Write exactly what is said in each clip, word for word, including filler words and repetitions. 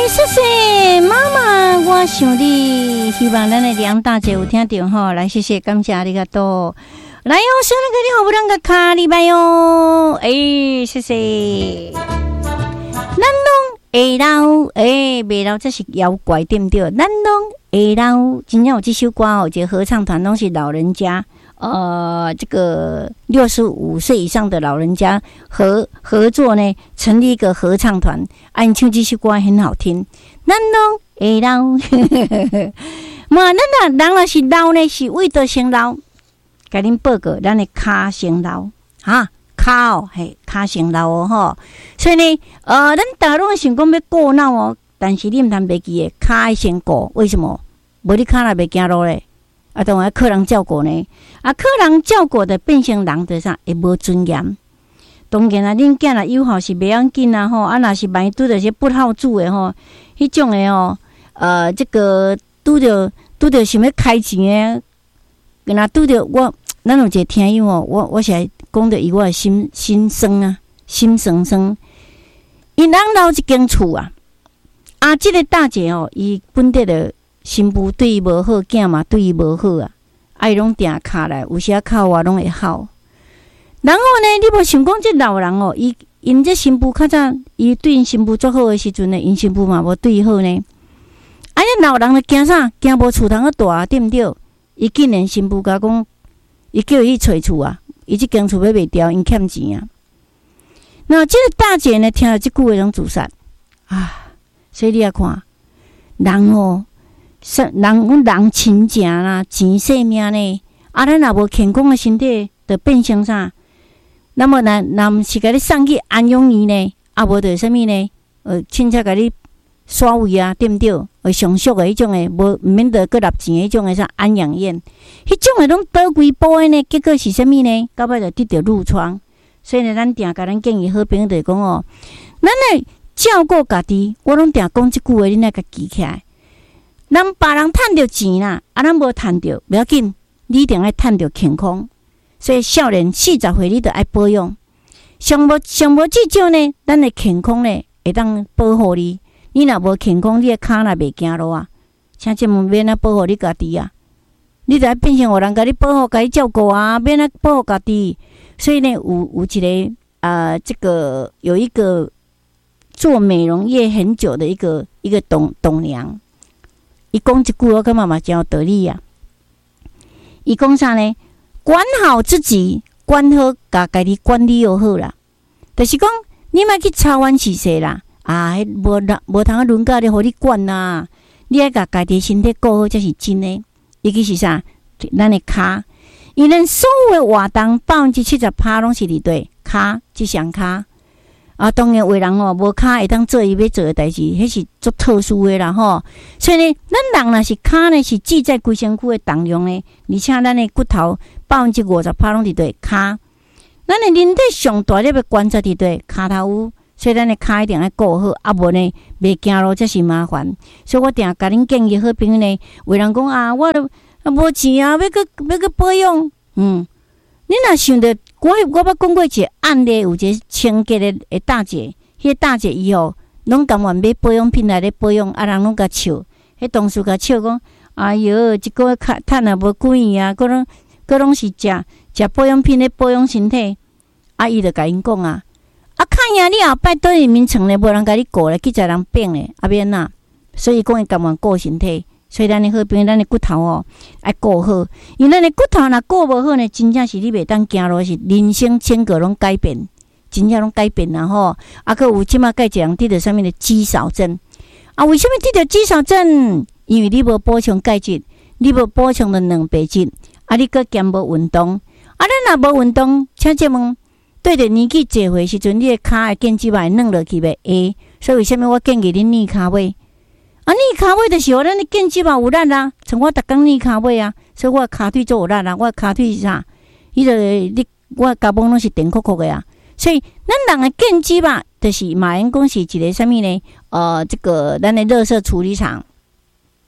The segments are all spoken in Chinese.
谢谢妈妈，我想你，希望咱的梁大姐有听到吼，来谢谢，感谢ありがとう。来哟，小那个你好不啷个卡礼拜哟，哎，谢谢。咱拢会老，哎，袂老这是妖怪对不对？咱拢会老，真正有这首歌哦，这合唱团拢是老人家，呃，这个六十五岁以上的老人家合合作呢，成立一个合唱团，按唱这首歌很好听。咱拢会老，嘛，咱啊人若是老呢，是为着先老。甲恁报告，咱的骹先老哈，骹哦，嘿，骹先老哦吼。所以呢，呃，咱大拢想讲要顾脑哦，但是你毋通袂记诶，骹先顾。为什么？无你骹若袂行路咧，啊，当然客人照顾呢，啊，客人照顾的变成人的啥会无尊严。当然啊，恁囝若友好是袂要紧啊吼，啊，若是万一拄着些不好主诶吼，迄种诶吼，呃，这个拄着拄着想要开钱诶。若拄着我，咱有一个听友哦，我我是来讲着伊我的心心酸啊，心酸酸。因人老一间厝啊，啊，即、这个大姐哦，伊本地的新妇对伊无好，囝嘛对伊无好啊，啊，伊拢定卡来，有时啊靠我拢会好。然后呢，你无想讲这老人哦，伊因这新妇较早，伊对因新妇足好的时阵呢，因新妇嘛无对伊好呢。啊，这老人就惊啥？惊无厝通个大，对毋对？伊竟然新妇甲讲，伊叫伊去找厝啊，伊即间厝要卖掉，因欠钱啊。那即个大姐呢，听了即句话，拢自杀啊。所以你也看，人哦，人讲人亲情啦，钱性命呢，啊，咱若无健康的身体，就变成啥？那么咱咱毋是甲你送去安养院呢，啊，无就啥物呢？呃，凊彩甲你刷位啊，对毋对？呃，上俗的迄种诶，无毋免得搁纳钱迄种诶，啥安养院，迄种诶拢倒规波诶呢？结果是啥物呢？到尾就得着褥疮。所以呢，咱定甲咱建议好朋友就讲哦，咱来照顾家己。我拢定讲即句话，恁来甲记起来。咱别人趁着钱啦，啊，咱无趁着，不要紧，你一定爱趁着健康。所以少年四十岁，你着爱保养。上无上无至少呢，咱诶健康呢会当保护你。你若无健康，你诶骹若袂行路啊，请即门免啊保护你家己啊。你着爱变成有人甲你保护、甲你照顾啊，免啊保护家己。所以呢，有有一个啊、呃，这个有一个做美容业很久的一个一个董董娘，伊讲一句我感觉嘛真有道理啊。伊讲啥呢？管好自己，管好家家己管理又好啦。就是讲，你莫去操冤试事啦，啊，无无通啊轮到咧，互你管啦。你爱甲家己身体顾好才是真诶。尤其是啥，咱诶骹。因咱所有的活动百分之七十趴拢是伫对骹，即双骹啊。当然有的人哦，无骹会当做伊要做的代志，迄是足特殊的啦吼。所以呢，咱人若是骹呢，是记在规身躯的重量呢，而且咱的骨头百分之五十趴拢伫对骹。咱的人体上大粒的关节伫对骹头有，所以咱的骹一定要顾好，啊无呢袂行路才是麻烦。所以我定甲恁建议好朋友呢，有人讲啊，我都。啊，无钱啊，要去要去保养。嗯，你若想着，我我捌讲过一个案例，有一个清洁的诶大姐，迄、那个大姐伊吼，拢甘愿买保养品来咧保养，啊人拢甲笑，迄同事甲笑讲，哎哟，一个月趁趁也无几元啊，佮拢佮拢是食食保养品咧保养身体。啊，伊就甲因讲啊，啊看呀，你后摆倒去眠床咧，无人甲你顾咧，去食人病咧，啊免呐。所以讲伊甘愿顾身体。所以咱的好朋友，咱的骨头哦，爱顾好。因为咱的骨头若顾无好呢，真正是你袂当行路，是人生整个拢改变，真正拢改变啦吼。啊，佮有即马介一人得着啥物的肌少症啊？为什么得着肌少症？因为你无补充钙质，你无补充的蛋白质，啊，你佮兼无运动，啊，咱若无运动，请问问，对着年纪坐岁时阵，你的骹的腱肌vai软落去袂会？所以为什么我建议你练骹尾？啊，你骹尾就是互咱的腱肌嘛有力啊，像我逐工练骹尾啊，所以我骹腿做有力啊。我骹腿是啥？伊就你我脚膀拢是电酷酷的啊。所以咱人的腱肌嘛，就是马员讲是一个啥物呢？呃，这个咱的垃圾处理厂，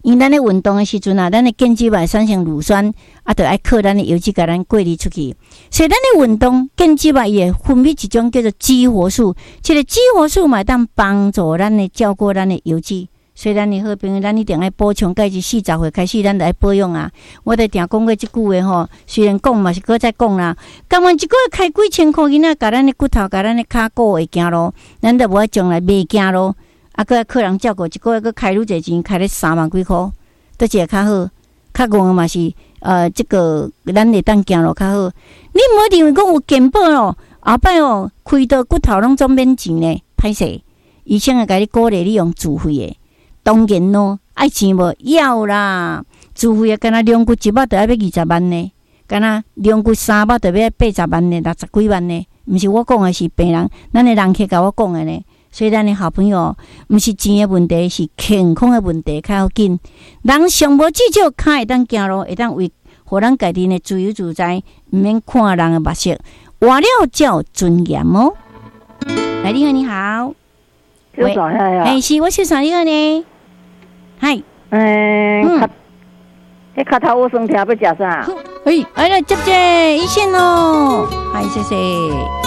因为咱咧运动的时阵啊，咱的腱肌肉产生乳酸，啊，就爱靠咱的油脂甲咱过滤出去。所以咱的运动腱肌肉也分泌一种叫做激活素，这个激活素嘛，当帮助咱的照顾咱的油脂。所以咱的好朋友，咱一定要补充钙质。四十岁开始，咱就要保养啊！我得定讲过这句话吼，虽然讲嘛是搁再讲啦。干完一个月开几千块钱啊，甲咱的骨头、甲咱的骹骨会行咯，咱就无爱将来袂行咯。啊，搁客人照顾一个月，搁开愈侪钱，开咧三万几箍，都一个较好。较戆嘛是呃，这个咱会当行路较好。你唔好认为讲有健保哦，后摆哦开刀骨头拢总免钱呢，歹势。医生会甲你鼓励你用自费的。当然咯，爱钱无要啦，自费啊，敢若量骨一百就要要二十万呢，敢若量骨三百就要八十万呢，六十几万呢。毋是我讲的，是病人，咱的人客甲我讲的呢。所以咱的好朋友，毋是钱的问题，是健康的问题较要紧。人上无至少骹会当行路，会当为互咱家己呢自由自在，毋免看人的目色，活了才有尊严哦。来，你好，你好， 喂， 哎，是我小三你好呢。嗨， 嗯，嗯，迄脚头我酸痛，要食啥？ 哎，来来接接一线咯，嗨，谢谢。